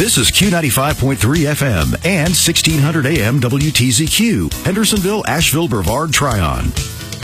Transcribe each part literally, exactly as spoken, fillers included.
This is Q ninety-five point three F M and sixteen hundred A M W T Z Q, Hendersonville, Asheville, Brevard, Tryon.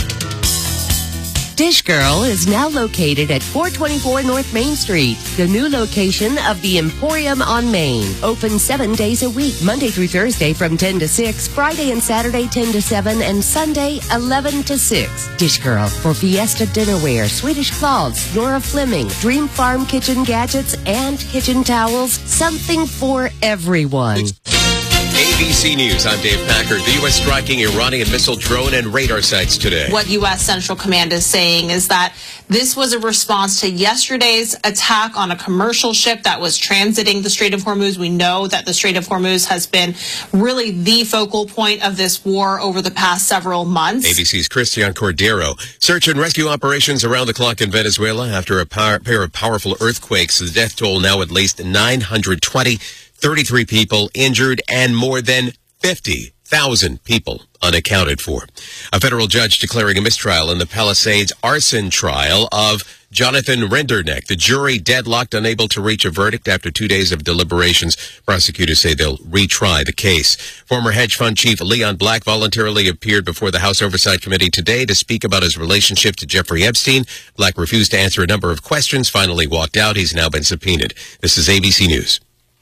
Dish Girl is now located at four twenty-four North Main Street, the new location of the Emporium on Main. Open seven days a week, Monday through Thursday from ten to six, Friday and Saturday ten to seven, and Sunday eleven to six. Dish Girl for Fiesta Dinnerware, Swedish cloths, Nora Fleming, Dream Farm kitchen gadgets, and kitchen towels. Something for everyone. A B C News, I'm Dave Packer. The U S striking Iranian missile, drone, and radar sites today. What U S Central Command is saying is that this was a response to yesterday's attack on a commercial ship that was transiting the Strait of Hormuz. We know that the Strait of Hormuz has been really the focal point of this war over the past several months. A B C's Christian Cordero. Search and rescue operations around the clock in Venezuela after a par- pair of powerful earthquakes. The death toll now at least nine hundred twenty. thirty-three people injured and more than fifty thousand people unaccounted for. A federal judge declaring a mistrial in the Palisades arson trial of Jonathan Renderneck. The jury deadlocked, unable to reach a verdict after two days of deliberations. Prosecutors say they'll retry the case. Former hedge fund chief Leon Black voluntarily appeared before the House Oversight Committee today to speak about his relationship to Jeffrey Epstein. Black refused to answer a number of questions, finally walked out. He's now been subpoenaed. This is A B C News.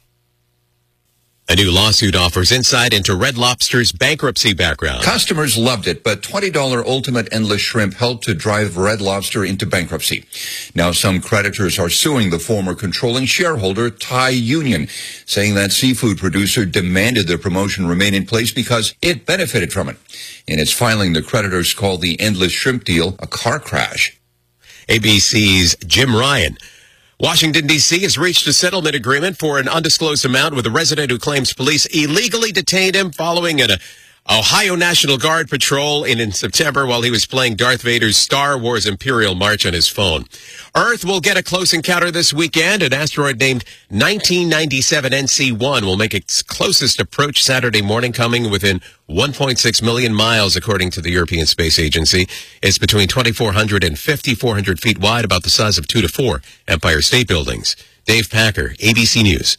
A new lawsuit offers insight into Red Lobster's bankruptcy background. Customers loved it, but twenty dollars Ultimate Endless Shrimp helped to drive Red Lobster into bankruptcy. Now some creditors are suing the former controlling shareholder, Thai Union, saying that seafood producer demanded the promotion remain in place because it benefited from it. In its filing, the creditors called the Endless Shrimp deal a car crash. A B C's Jim Ryan. Washington, D C has reached a settlement agreement for an undisclosed amount with a resident who claims police illegally detained him following an Ohio National Guard patrol in, in September while he was playing Darth Vader's Star Wars Imperial March on his phone. Earth will get a close encounter this weekend. An asteroid named nineteen ninety-seven N C one will make its closest approach Saturday morning, coming within one point six million miles, according to the European Space Agency. It's between twenty-four hundred and fifty-four hundred feet wide, about the size of two to four Empire State Buildings. Dave Packer, A B C News.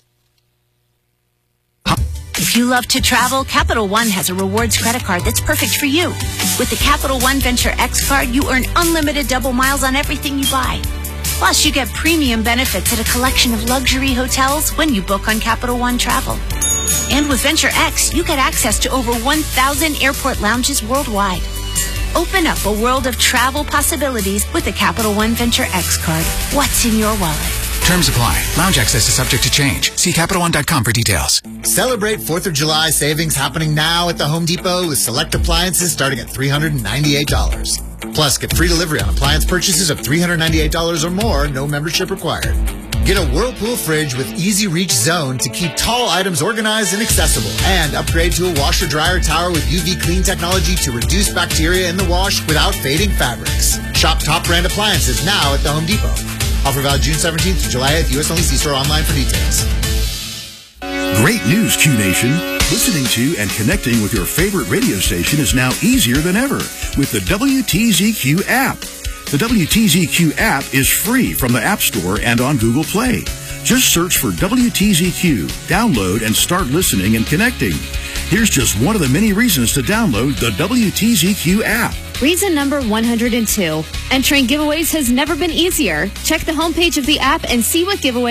If you love to travel, Capital One has a rewards credit card that's perfect for you. With the Capital One Venture X card, you earn unlimited double miles on everything you buy. Plus, you get premium benefits at a collection of luxury hotels when you book on Capital One Travel. And with Venture X, you get access to over one thousand airport lounges worldwide. Open up a world of travel possibilities with the Capital One Venture X card. What's in your wallet? Terms apply. Lounge access is subject to change. See Capital One dot com for details. Celebrate fourth of July savings happening now at the Home Depot with select appliances starting at three hundred ninety-eight dollars. Plus, get free delivery on appliance purchases of three hundred ninety-eight dollars or more, no membership required. Get a Whirlpool fridge with Easy Reach Zone to keep tall items organized and accessible. And upgrade to a washer-dryer tower with U V clean technology to reduce bacteria in the wash without fading fabrics. Shop top brand appliances now at the Home Depot. Offer valid June seventeenth to July eighth. U S only. See store online for details. Great news, Q Nation. Listening to and connecting with your favorite radio station is now easier than ever with the W T Z Q app. The W T Z Q app is free from the App Store and on Google Play. Just search for W T Z Q, download, and start listening and connecting. Here's just one of the many reasons to download the W T Z Q app. Reason number one hundred two. Entering giveaways has never been easier. Check the homepage of the app and see what giveaways